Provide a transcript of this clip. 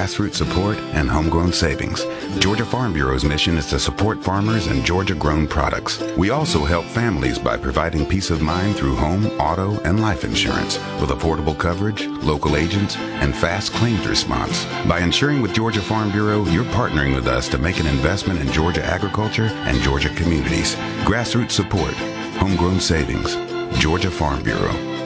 grassroots support and homegrown savings. Georgia Farm Bureau's mission is to support farmers and Georgia-grown products. We also help families by providing peace of mind through home, auto, and life insurance with affordable coverage, local agents, and fast claims response. By insuring with Georgia Farm Bureau, you're partnering with us to make an investment in Georgia agriculture and Georgia communities. Grassroots support, homegrown savings, Georgia Farm Bureau.